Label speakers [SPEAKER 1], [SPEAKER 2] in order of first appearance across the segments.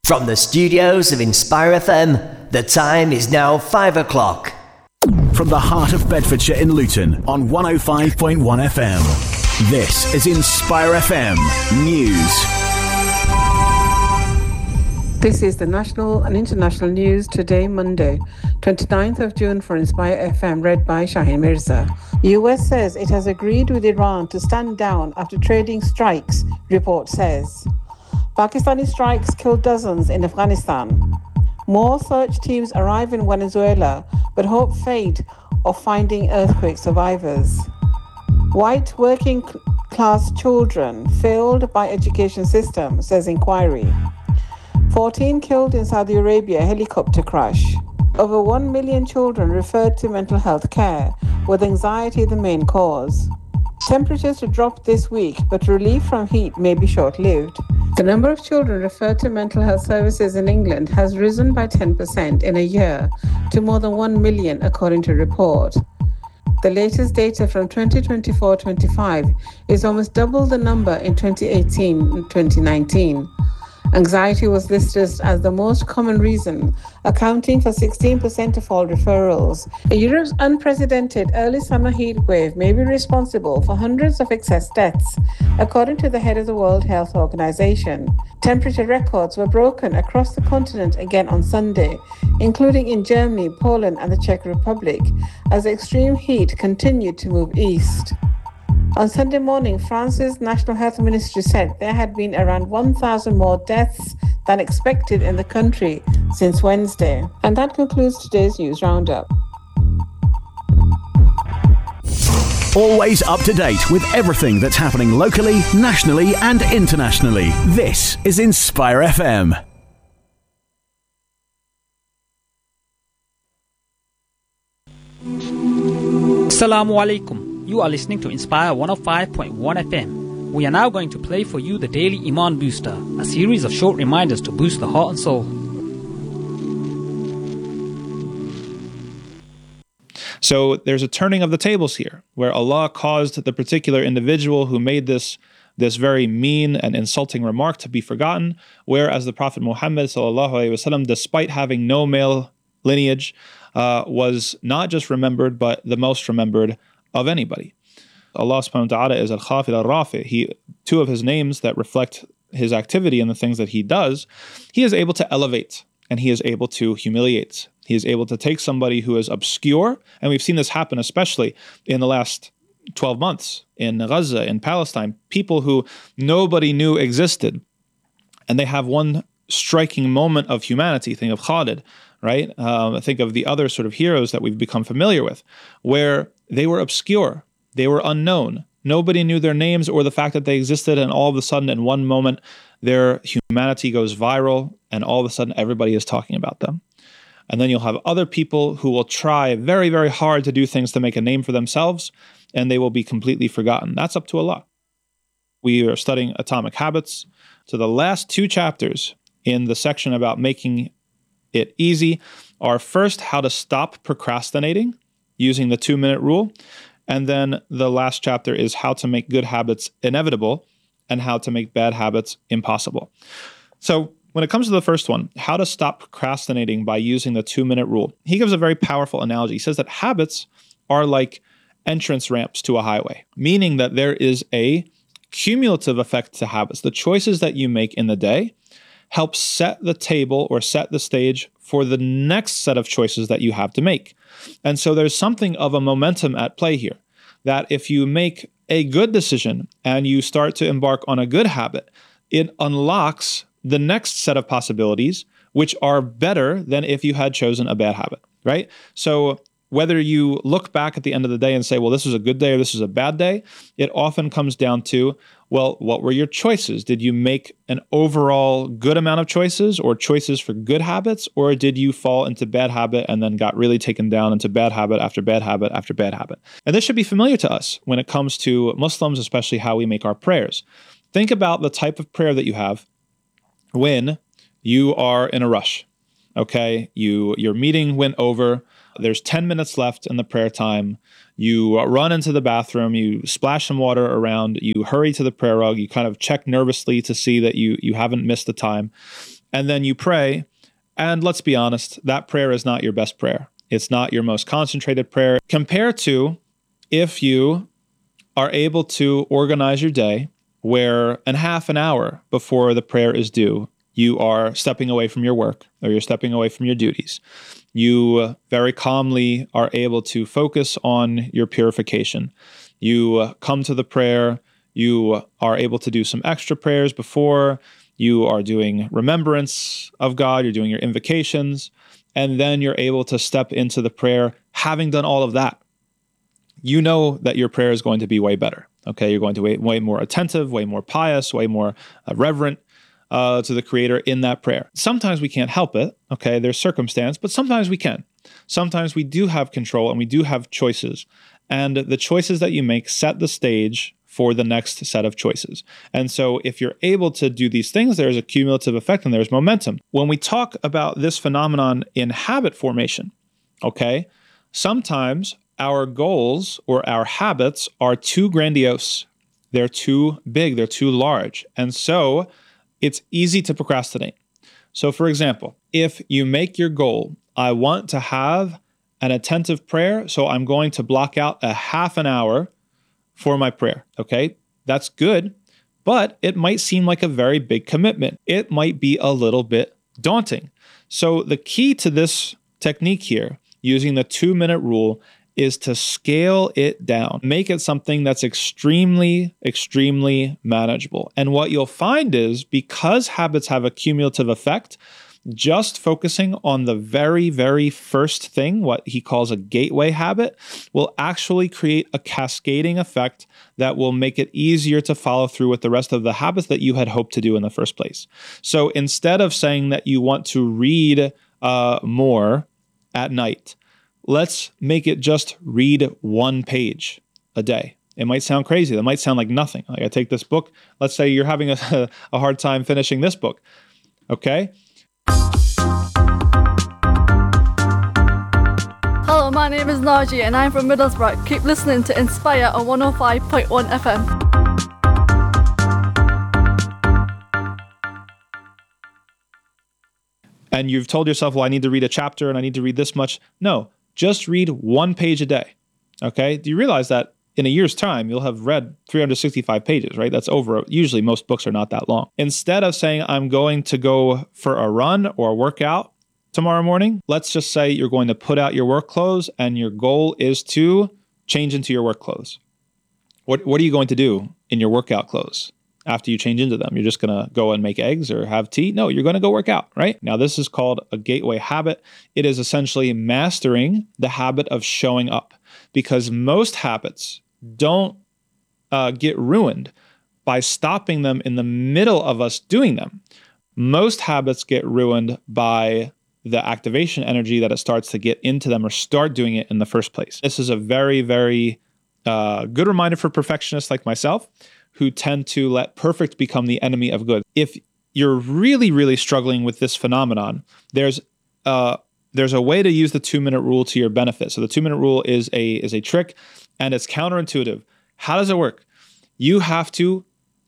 [SPEAKER 1] From the studios of Inspire FM, the time is now 5 o'clock.
[SPEAKER 2] From the heart of Bedfordshire in Luton on 105.1 FM. This is Inspire FM News.
[SPEAKER 3] This is the national and international news today, Monday, 29th of June for Inspire FM, read by Shaheen Mirza. US says it has agreed with Iran to stand down after trading strikes, report says. Pakistani strikes killed dozens in Afghanistan. More search teams arrive in Venezuela, but hope fade of finding earthquake survivors. White working class children failed by education system, says inquiry. 14 killed in Saudi Arabia helicopter crash. Over 1 million children referred to mental health care, with anxiety the main cause. Temperatures to drop this week, but relief from heat may be short-lived. The number of children referred to mental health services in England has risen by 10% in a year to more than 1 million, according to a report. The latest data from 2024-25 is almost double the number in 2018-2019. Anxiety was listed as the most common reason, accounting for 16% of all referrals. Europe's unprecedented early summer heat wave may be responsible for hundreds of excess deaths, according to the head of the World Health Organization. Temperature records were broken across the continent again on Sunday, including in Germany, Poland, and the Czech Republic, as extreme heat continued to move east. On Sunday morning, France's National Health Ministry said there had been around 1,000 more deaths than expected in the country since Wednesday. And that concludes today's news roundup.
[SPEAKER 2] Always up to date with everything that's happening locally, nationally, and internationally. This is Inspire FM.
[SPEAKER 4] Assalamu alaikum. You are listening to Inspire 105.1 FM. We are now going to play for you the Daily Iman Booster, a series of short reminders to boost the heart and soul.
[SPEAKER 5] So there's a turning of the tables here, where Allah caused the particular individual who made this very mean and insulting remark to be forgotten, whereas the Prophet Muhammad ﷺ, despite having no male lineage, was not just remembered, but the most remembered of anybody. Allah subhanahu wa ta'ala is Al-Khafid Al-Rafi. Two of his names that reflect his activity and the things that he does, he is able to elevate and he is able to humiliate. He is able to take somebody who is obscure, and we've seen this happen especially in the last 12 months in Gaza, in Palestine, people who nobody knew existed, and they have one striking moment of humanity. Think of Khalid, right? Think of the other sort of heroes that we've become familiar with, where they were obscure, they were unknown. Nobody knew their names or the fact that they existed, and all of a sudden, in one moment, their humanity goes viral, and all of a sudden, everybody is talking about them. And then you'll have other people who will try very, very hard to do things to make a name for themselves, and they will be completely forgotten. That's up to Allah. We are studying Atomic Habits. So the last two chapters in the section about making it easy are first how to stop procrastinating using the 2-minute rule. And then the last chapter is how to make good habits inevitable and how to make bad habits impossible. So when it comes to the first one, how to stop procrastinating by using the 2-minute rule, he gives a very powerful analogy. He says that habits are like entrance ramps to a highway, meaning that there is a cumulative effect to habits. The choices that you make in the day help set the table or set the stage for the next set of choices that you have to make. And so there's something of a momentum at play here, that if you make a good decision and you start to embark on a good habit, it unlocks the next set of possibilities, which are better than if you had chosen a bad habit, right? So whether you look back at the end of the day and say, well, this was a good day or this was a bad day, it often comes down to, well, what were your choices? Did you make an overall good amount of choices or choices for good habits? Or did you fall into bad habit and then got really taken down into bad habit after bad habit after bad habit? And this should be familiar to us when it comes to Muslims, especially how we make our prayers. Think about the type of prayer that you have when you are in a rush, okay? Your meeting went over. There's 10 minutes left in the prayer time. You run into the bathroom, you splash some water around, you hurry to the prayer rug, you kind of check nervously to see that you haven't missed the time. and then you pray. And let's be honest, that prayer is not your best prayer. It's not your most concentrated prayer. Compared to if you are able to organize your day where in half an hour before the prayer is due, you are stepping away from your work or you're stepping away from your duties. You very calmly are able to focus on your purification. You come to the prayer. You are able to do some extra prayers before. You are doing remembrance of God. You're doing your invocations. And then you're able to step into the prayer having done all of that. You know that your prayer is going to be way better. Okay, you're going to be way more attentive, way more pious, way more reverent to the Creator in that prayer. Sometimes we can't help it. Okay, there's circumstance, but sometimes we can. Sometimes we do have control and we do have choices. And the choices that you make set the stage for the next set of choices. And so if you're able to do these things, there's a cumulative effect and there's momentum. When we talk about this phenomenon in habit formation, okay, sometimes our goals or our habits are too grandiose. They're too big, they're too large. And so it's easy to procrastinate. So for example, if you make your goal, I want to have an attentive prayer, so I'm going to block out a half an hour for my prayer. Okay, that's good, but it might seem like a very big commitment. It might be a little bit daunting. So the key to this technique here, using the 2-minute rule, is to scale it down. Make it something that's extremely, extremely manageable. And what you'll find is because habits have a cumulative effect, just focusing on the very, very first thing, what he calls a gateway habit, will actually create a cascading effect that will make it easier to follow through with the rest of the habits that you had hoped to do in the first place. So instead of saying that you want to read more at night, let's make it just read 1 page a day. It might sound crazy. That might sound like nothing. Like I take this book. Let's say you're having a hard time finishing this book. Okay?
[SPEAKER 6] Hello, my name is Naji and I'm from Middlesbrough. Keep listening to Inspire on 105.1 FM.
[SPEAKER 5] And you've told yourself, well, I need to read a chapter and I need to read this much. No, just read 1 page a day. Okay? Do you realize that in a year's time, you'll have read 365 pages, right? That's over. Usually most books are not that long. Instead of saying, I'm going to go for a run or a workout tomorrow morning, let's just say you're going to put out your work clothes and your goal is to change into your work clothes. What are you going to do in your workout clothes after you change into them? You're just going to go and make eggs or have tea? No, you're going to go work out, right? Now, this is called a gateway habit. It is essentially mastering the habit of showing up, because most habits don't get ruined by stopping them in the middle of us doing them. Most habits get ruined by the activation energy that it starts to get into them or start doing it in the first place. This is a very, very good reminder for perfectionists like myself who tend to let perfect become the enemy of good. If you're really, really struggling with this phenomenon, there's a way to use the 2-minute rule to your benefit. So the 2-minute rule is a trick, and it's counterintuitive. How does it work? You have to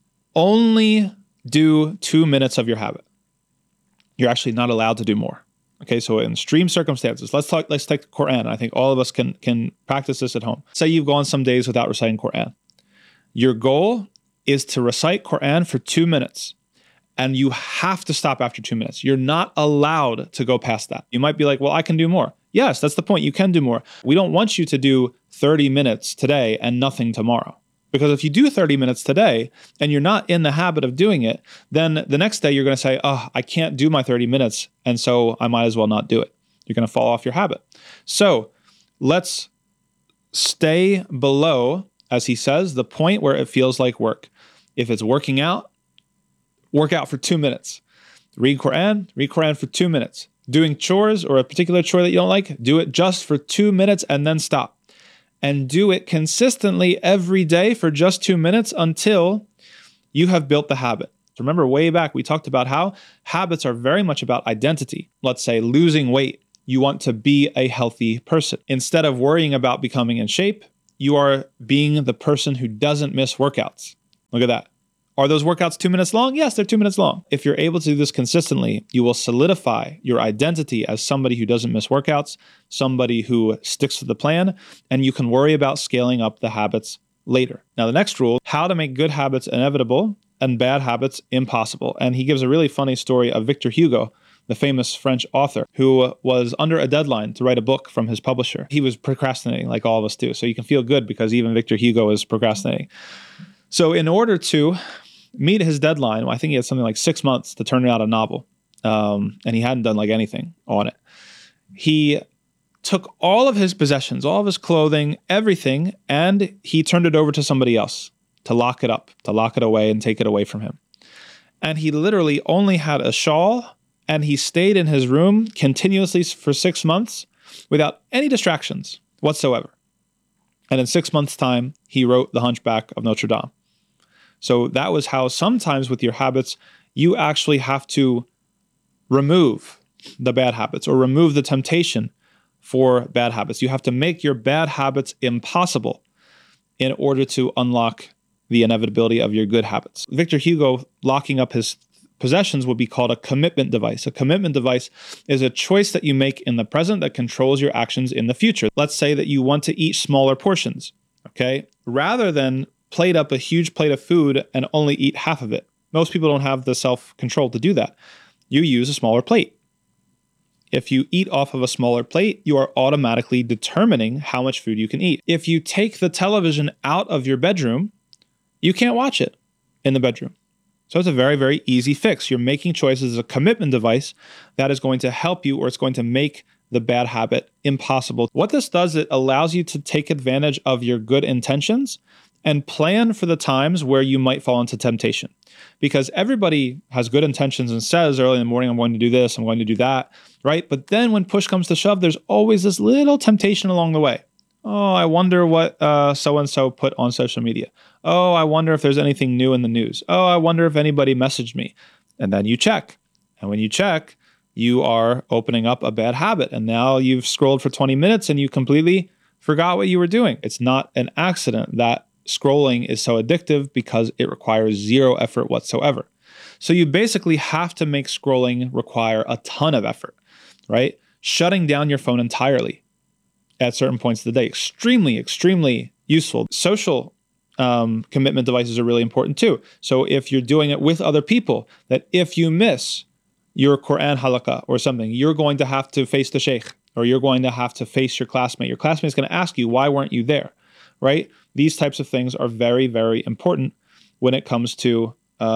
[SPEAKER 5] only do 2 minutes of your habit. You're actually not allowed to do more. Okay, so in extreme circumstances, let's take the Quran. I think all of us can practice this at home. Say you've gone some days without reciting Quran. Your goal is to recite Quran for 2 minutes. And you have to stop after 2 minutes. You're not allowed to go past that. You might be like, well, I can do more. Yes, that's the point. You can do more. We don't want you to do 30 minutes today and nothing tomorrow. Because if you do 30 minutes today and you're not in the habit of doing it, then the next day you're going to say, oh, I can't do my 30 minutes. And so I might as well not do it. You're going to fall off your habit. So let's stay below, as he says, the point where it feels like work. If it's working out, work out for 2 minutes. Read Quran for 2 minutes. Doing chores or a particular chore that you don't like, do it just for 2 minutes and then stop. And do it consistently every day for just 2 minutes until you have built the habit. Remember way back, we talked about how habits are very much about identity. Let's say losing weight. You want to be a healthy person. Instead of worrying about becoming in shape, you are being the person who doesn't miss workouts. Look at that. Are those workouts 2 minutes long? Yes, they're 2 minutes long. If you're able to do this consistently, you will solidify your identity as somebody who doesn't miss workouts, somebody who sticks to the plan, and you can worry about scaling up the habits later. Now, the next rule, how to make good habits inevitable and bad habits impossible. And he gives a really funny story of Victor Hugo, the famous French author, who was under a deadline to write a book from his publisher. He was procrastinating like all of us do. So you can feel good because even Victor Hugo is procrastinating. So in order to meet his deadline, I think he had something like 6 months to turn out a novel, and he hadn't done like anything on it. He took all of his possessions, all of his clothing, everything, and he turned it over to somebody else to lock it up, to lock it away and take it away from him. And he literally only had a shawl, and he stayed in his room continuously for 6 months without any distractions whatsoever. And in 6 months' time, he wrote The Hunchback of Notre Dame. So that was how sometimes with your habits, you actually have to remove the bad habits or remove the temptation for bad habits. You have to make your bad habits impossible in order to unlock the inevitability of your good habits. Victor Hugo locking up his possessions would be called a commitment device. A commitment device is a choice that you make in the present that controls your actions in the future. Let's say that you want to eat smaller portions, okay? Rather than plate up a huge plate of food and only eat half of it. Most people don't have the self-control to do that. You use a smaller plate. If you eat off of a smaller plate, you are automatically determining how much food you can eat. If you take the television out of your bedroom, you can't watch it in the bedroom. So it's a very, very easy fix. You're making choices as a commitment device that is going to help you, or it's going to make the bad habit impossible. What this does, it allows you to take advantage of your good intentions and plan for the times where you might fall into temptation. Because everybody has good intentions and says early in the morning, I'm going to do this, I'm going to do that, right? But then when push comes to shove, there's always this little temptation along the way. Oh, I wonder what so-and-so put on social media. Oh, I wonder if there's anything new in the news. Oh, I wonder if anybody messaged me. And then you check. And when you check, you are opening up a bad habit. And now you've scrolled for 20 minutes and you completely forgot what you were doing. It's not an accident that scrolling is so addictive because it requires zero effort whatsoever. So you basically have to make scrolling require a ton of effort, right? Shutting down your phone entirely at certain points of the day, extremely, extremely useful. Social commitment devices are really important too. So if you're doing it with other people, that if you miss your Quran halaqah or something, you're going to have to face the sheikh, or you're going to have to face your classmate. Your classmate is going to ask you, why weren't you there, right? These types of things are very, very important when it comes to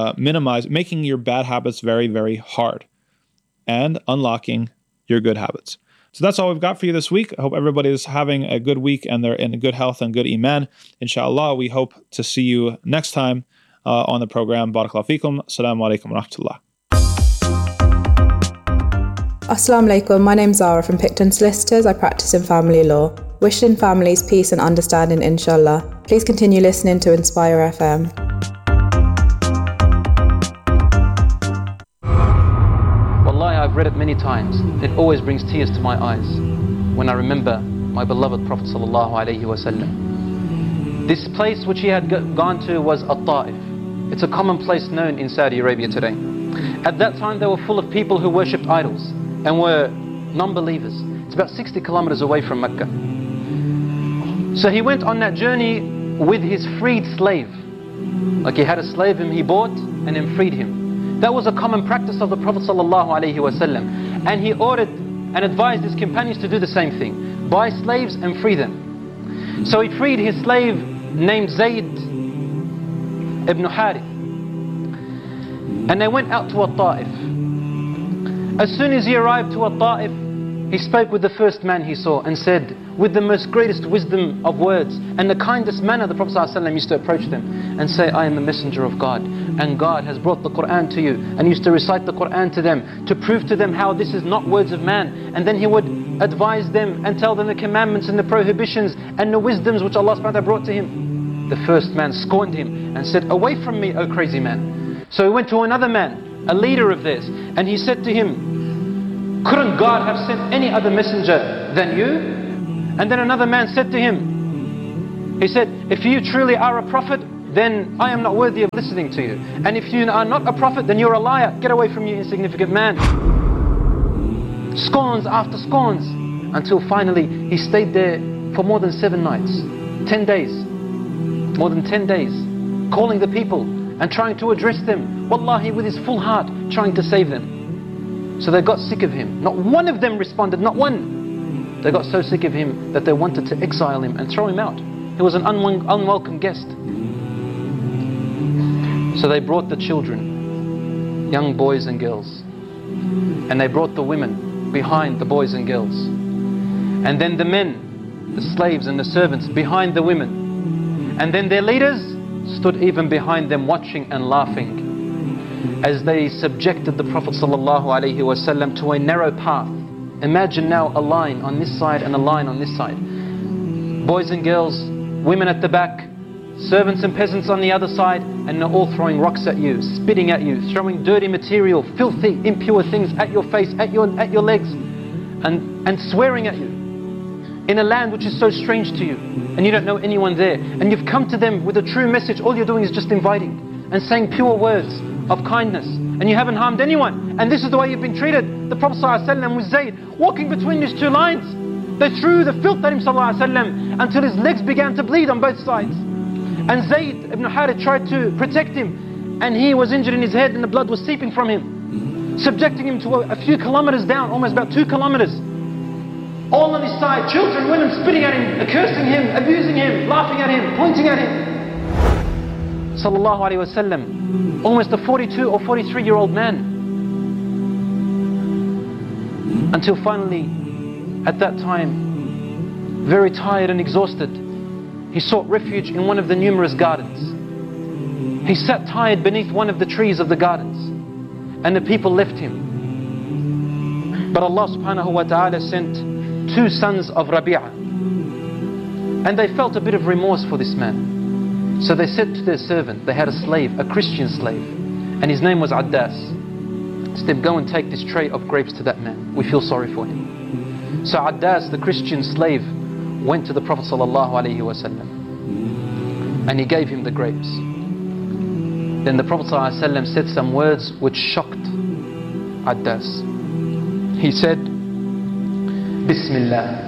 [SPEAKER 5] making your bad habits very, very hard and unlocking your good habits. So that's all we've got for you this week. I hope everybody is having a good week and they're in good health and good iman. Inshallah, we hope to see you next time on the program. Barakallahu feekum. Assalamu alaikum wa rahmatullah.
[SPEAKER 7] Assalamu alaikum. My name's Zara from Picton Solicitors. I practice in family law. Wishing families peace and understanding, inshallah. Please continue listening to Inspire FM.
[SPEAKER 8] Wallahi, I've read it many times. It always brings tears to my eyes when I remember my beloved Prophet sallallahu alaihi wasallam. This place which he had gone to was At-Ta'if. It's a common place known in Saudi Arabia today. At that time, they were full of people who worshipped idols and were non-believers. It's about 60 kilometers away from Mecca. So he went on that journey with his freed slave. Like he had a slave whom he bought and then freed him. That was a common practice of the Prophet ﷺ. And he ordered and advised his companions to do the same thing. Buy slaves and free them. So he freed his slave named Zayd ibn Harith. And they went out to At-Ta'if. As soon as he arrived to At-Ta'if, he spoke with the first man he saw and said, with the most greatest wisdom of words and the kindest manner, the Prophet ﷺ used to approach them and say, I am the messenger of God, and God has brought the Quran to you, and used to recite the Quran to them to prove to them how this is not words of man. And then he would advise them and tell them the commandments and the prohibitions and the wisdoms which Allah subhanahu wa ta'ala brought to him. The first man scorned him and said, away from me, O crazy man. So he went to another man, a leader of theirs, and he said to him, couldn't God have sent any other messenger than you? And then another man said to him, he said, if you truly are a prophet, then I am not worthy of listening to you. And if you are not a prophet, then you're a liar. Get away from me, insignificant man. Scorns after scorns, until finally he stayed there for more than 7 nights, 10 days, more than 10 days, calling the people and trying to address them, wallahi, with his full heart, trying to save them. So they got sick of him. Not one of them responded, not one. They got so sick of him that they wanted to exile him and throw him out. He was an unwelcome guest. So they brought the children, young boys and girls, and they brought the women behind the boys and girls, and then the men, the slaves and the servants behind the women, and then their leaders stood even behind them, watching and laughing as they subjected the Prophet ﷺ to a narrow path. Imagine now a line on this side and a line on this side. Boys and girls, women at the back, servants and peasants on the other side, and they're all throwing rocks at you, spitting at you, throwing dirty material, filthy, impure things at your face, at your legs, and swearing at you in a land which is so strange to you, and you don't know anyone there, and you've come to them with a true message. All you're doing is just inviting and saying pure words of kindness, and you haven't harmed anyone, and this is the way you've been treated. The Prophet ﷺ was Zayd, walking between these two lines. They threw the filth at him ﷺ until his legs began to bleed on both sides. And Zayd ibn Harith tried to protect him, and he was injured in his head and the blood was seeping from him, subjecting him to a few kilometers down, almost about 2 kilometers. All on his side, children, women spitting at him, cursing him, abusing him, laughing at him, pointing at him. Sallallahu Alaihi Wasallam, almost a 42 or 43-year-old man. Until finally, at that time, very tired and exhausted, he sought refuge in one of the numerous gardens. He sat tired beneath one of the trees of the gardens, and the people left him. But Allah subhanahu wa ta'ala sent 2 sons of Rabi'ah, and they felt a bit of remorse for this man. So they said to their servant, they had a slave, a Christian slave, and his name was Addas. Said, go and take this tray of grapes to that man. We feel sorry for him. So Addas, the Christian slave, went to the Prophet ﷺ and he gave him the grapes. Then the Prophet ﷺ said some words which shocked Addas. He said, Bismillah.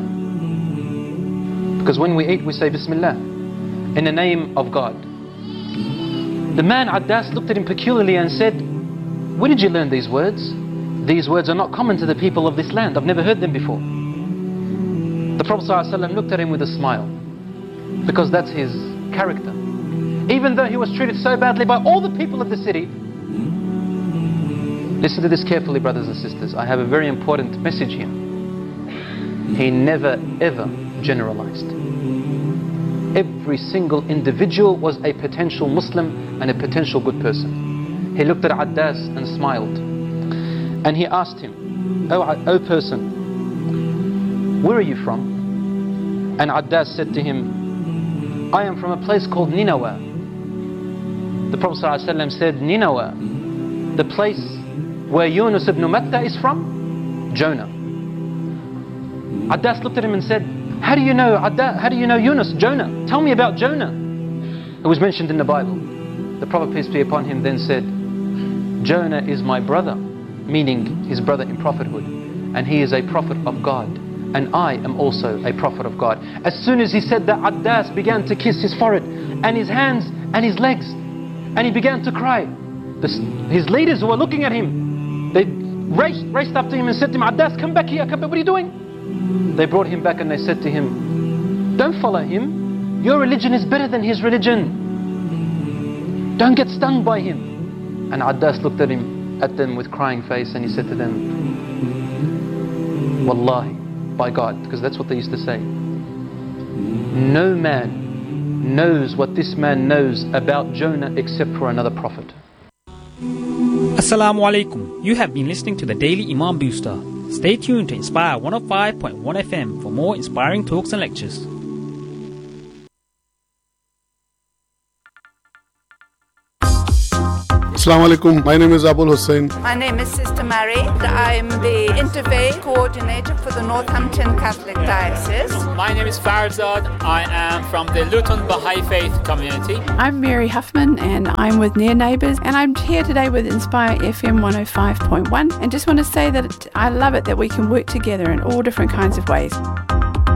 [SPEAKER 8] Because when we eat, we say Bismillah, in the name of God. The man Addas looked at him peculiarly and said, where did you learn these words? These words are not common to the people of this land. I've never heard them before. The Prophet ﷺ looked at him with a smile, because that's his character. Even though he was treated so badly by all the people of the city. Listen to this carefully, brothers and sisters. I have a very important message here. He never ever generalized. Every single individual was a potential Muslim and a potential good person. He looked at Addas and smiled, and he asked him, O person, where are you from? And Addas said to him, I am from a place called Nineveh. The Prophet ﷺ said, Nineveh, the place where Yunus ibn Matta is from? Jonah. Addas looked at him and said, how do you know Yunus, Jonah? Tell me about Jonah. It was mentioned in the Bible. The Prophet, peace be upon him, then said, Jonah is my brother, meaning his brother in prophethood, and he is a prophet of God, and I am also a prophet of God. As soon as he said that, Addas began to kiss his forehead and his hands and his legs, and he began to cry. His leaders who were looking at him, they raced up to him and said to him, Addas, come back here, come back, what are you doing? They brought him back and they said to him, don't follow him, your religion is better than his religion, don't get stung by him. And Addas looked at them with crying face, and he said to them, Wallahi, by God, because that's what they used to say, no man knows what this man knows about Jonah except for another prophet.
[SPEAKER 4] Assalamu alaikum. You have been listening to the Daily Imam Booster. Stay tuned to Inspire 105.1 FM for more inspiring talks and lectures.
[SPEAKER 9] Assalamu alaikum. My name is Abul Hussain.
[SPEAKER 10] My name is Sister Mary. I'm the Interfaith Coordinator for the Northampton Catholic Diocese.
[SPEAKER 11] My name is Farzad. I am from the Luton Baha'i Faith community.
[SPEAKER 12] I'm Mary Huffman and I'm with Near Neighbours, and I'm here today with Inspire FM 105.1, and just want to say that I love it that we can work together in all different kinds of ways.